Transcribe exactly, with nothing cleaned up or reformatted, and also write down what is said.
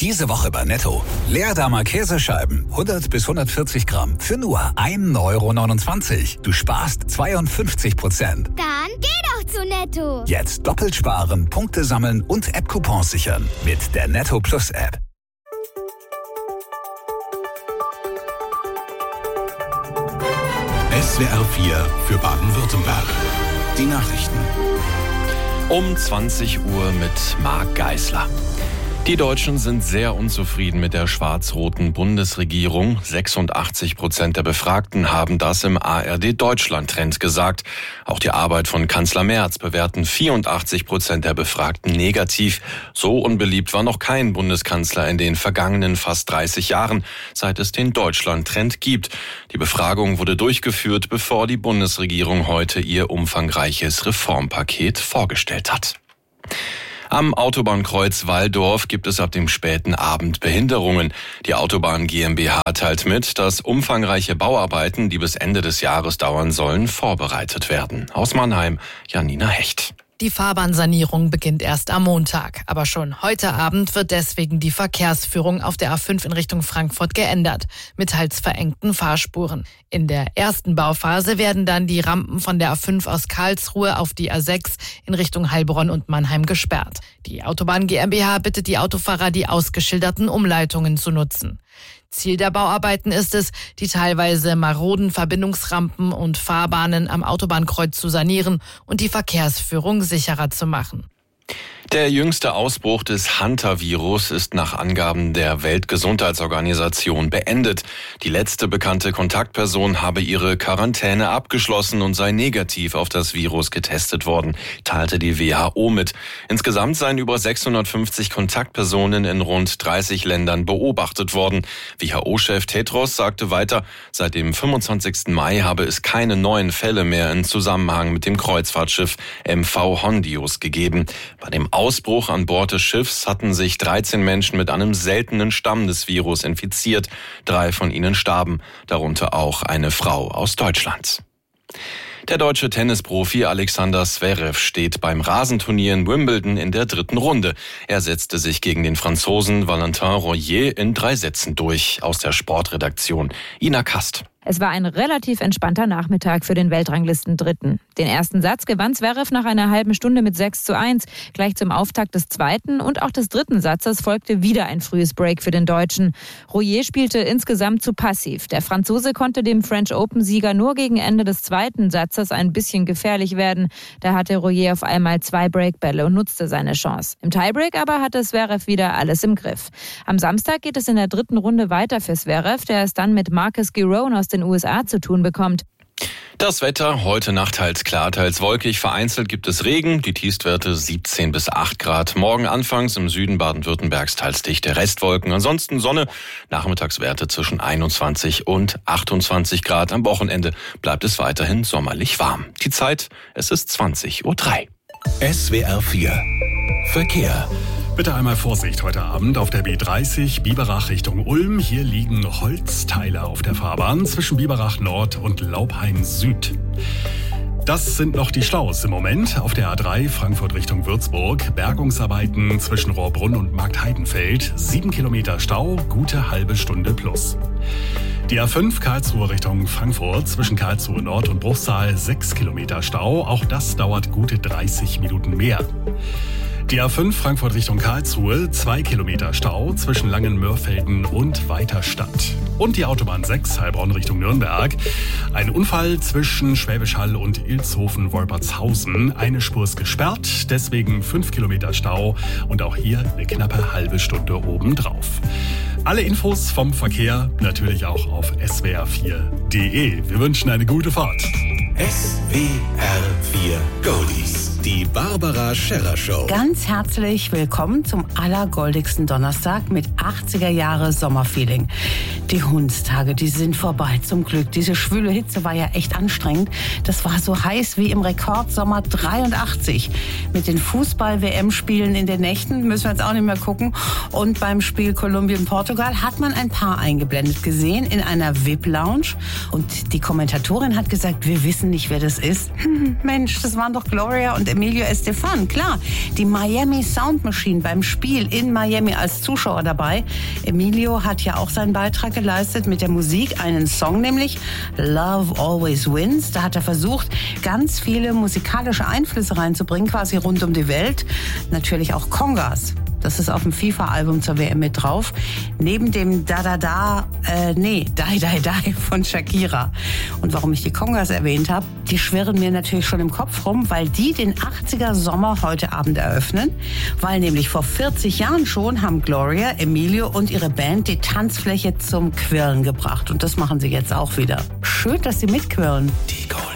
Diese Woche bei Netto. Leerdammer Käsescheiben, hundert bis hundertvierzig Gramm, für nur ein Euro neunundzwanzig. Du sparst zweiundfünfzig Prozent. Dann geh doch zu Netto. Jetzt doppelt sparen, Punkte sammeln und App-Coupons sichern. Mit der Netto Plus App. S W R vier für Baden-Württemberg. Die Nachrichten. Um zwanzig Uhr mit Marc Geisler. Die Deutschen sind sehr unzufrieden mit der schwarz-roten Bundesregierung. sechsundachtzig Prozent der Befragten haben das im A R D-Deutschland-Trend gesagt. Auch die Arbeit von Kanzler Merz bewerten vierundachtzig Prozent der Befragten negativ. So unbeliebt war noch kein Bundeskanzler in den vergangenen fast dreißig Jahren, seit es den Deutschland-Trend gibt. Die Befragung wurde durchgeführt, bevor die Bundesregierung heute ihr umfangreiches Reformpaket vorgestellt hat. Am Autobahnkreuz Walldorf gibt es ab dem späten Abend Behinderungen. Die Autobahn GmbH teilt mit, dass umfangreiche Bauarbeiten, die bis Ende des Jahres dauern sollen, vorbereitet werden. Aus Mannheim, Janina Hecht. Die Fahrbahnsanierung beginnt erst am Montag. Aber schon heute Abend wird deswegen die Verkehrsführung auf der A fünf in Richtung Frankfurt geändert, mit teils verengten Fahrspuren. In der ersten Bauphase werden dann die Rampen von der A fünf aus Karlsruhe auf die A sechs in Richtung Heilbronn und Mannheim gesperrt. Die Autobahn GmbH bittet die Autofahrer, die ausgeschilderten Umleitungen zu nutzen. Ziel der Bauarbeiten ist es, die teilweise maroden Verbindungsrampen und Fahrbahnen am Autobahnkreuz zu sanieren und die Verkehrsführung sicherer zu machen. Der jüngste Ausbruch des Hantavirus ist nach Angaben der Weltgesundheitsorganisation beendet. Die letzte bekannte Kontaktperson habe ihre Quarantäne abgeschlossen und sei negativ auf das Virus getestet worden, teilte die W H O mit. Insgesamt seien über sechshundertfünfzig Kontaktpersonen in rund dreißig Ländern beobachtet worden. W H O-Chef Tedros sagte weiter, seit dem fünfundzwanzigsten Mai habe es keine neuen Fälle mehr in Zusammenhang mit dem Kreuzfahrtschiff M V Hondius gegeben. Bei dem Ausbruch an Bord des Schiffs hatten sich dreizehn Menschen mit einem seltenen Stamm des Virus infiziert. Drei von ihnen starben, darunter auch eine Frau aus Deutschland. Der deutsche Tennisprofi Alexander Zverev steht beim Rasenturnier in Wimbledon in der dritten Runde. Er setzte sich gegen den Franzosen Valentin Royer in drei Sätzen durch. Aus der Sportredaktion Ina Kast. Es war ein relativ entspannter Nachmittag für den Weltranglisten-Dritten. Den ersten Satz gewann Zverev nach einer halben Stunde mit sechs zu eins. Gleich zum Auftakt des zweiten und auch des dritten Satzes folgte wieder ein frühes Break für den Deutschen. Royer spielte insgesamt zu passiv. Der Franzose konnte dem French Open-Sieger nur gegen Ende des zweiten Satzes ein bisschen gefährlich werden. Da hatte Royer auf einmal zwei Breakbälle und nutzte seine Chance. Im Tiebreak aber hatte Zverev wieder alles im Griff. Am Samstag geht es in der dritten Runde weiter für Zverev, der es dann mit Marcus Giron aus den U S A zu tun bekommt. Das Wetter, heute Nacht teils klar, teils wolkig, vereinzelt gibt es Regen, die Tiefstwerte siebzehn bis acht Grad. Morgen anfangs im Süden Baden-Württembergs teils dichte Restwolken, ansonsten Sonne, Nachmittagswerte zwischen einundzwanzig und achtundzwanzig Grad. Am Wochenende bleibt es weiterhin sommerlich warm. Die Zeit, es ist zwanzig Uhr drei. S W R vier Verkehr. Bitte einmal Vorsicht heute Abend auf der B dreißig Biberach Richtung Ulm. Hier liegen Holzteile auf der Fahrbahn zwischen Biberach Nord und Laubheim Süd. Das sind noch die Staus im Moment. Auf der A drei Frankfurt Richtung Würzburg. Bergungsarbeiten zwischen Rohrbrunn und Marktheidenfeld. Sieben Kilometer Stau, gute halbe Stunde plus. Die A fünf Karlsruhe Richtung Frankfurt zwischen Karlsruhe Nord und Bruchsal. Sechs Kilometer Stau. Auch das dauert gute dreißig Minuten mehr. Die A fünf Frankfurt Richtung Karlsruhe, zwei Kilometer Stau zwischen Langenmörfelden und Weiterstadt. Und die Autobahn sechs Heilbronn Richtung Nürnberg. Ein Unfall zwischen Schwäbisch Hall und Ilshofen-Wolpertshausen. Eine Spur ist gesperrt, deswegen fünf Kilometer Stau und auch hier eine knappe halbe Stunde obendrauf. Alle Infos vom Verkehr natürlich auch auf S W R vier Punkt de. Wir wünschen eine gute Fahrt. S W R vier Goldies. Die Barbara Scherrer Show. Ganz herzlich willkommen zum allergoldigsten Donnerstag mit achtziger Jahre Sommerfeeling. Die Hundstage, die sind vorbei, zum Glück. Diese schwüle Hitze war ja echt anstrengend. Das war so heiß wie im Rekordsommer dreiundachtzig. Mit den Fußball-W M-Spielen in den Nächten müssen wir jetzt auch nicht mehr gucken. Und beim Spiel Kolumbien-Portugal hat man ein Paar eingeblendet gesehen in einer V I P-Lounge. Und die Kommentatorin hat gesagt, wir wissen nicht, wer das ist? Hm, Mensch, das waren doch Gloria und Emilio Estefan. Klar, die Miami Sound Machine beim Spiel in Miami als Zuschauer dabei. Emilio hat ja auch seinen Beitrag geleistet mit der Musik, einen Song nämlich, Love Always Wins. Da hat er versucht, ganz viele musikalische Einflüsse reinzubringen, quasi rund um die Welt. Natürlich auch Congas. Das ist auf dem FIFA-Album zur W M mit drauf. Neben dem Da-Da-Da, äh, nee, Die, Die, Die von Shakira. Und warum ich die Congas erwähnt habe, die schwirren mir natürlich schon im Kopf rum, weil die den achtziger Sommer heute Abend eröffnen. Weil nämlich vor vierzig Jahren schon haben Gloria, Emilio und ihre Band die Tanzfläche zum Quirlen gebracht. Und das machen sie jetzt auch wieder. Schön, dass sie mitquirlen. Die Gold.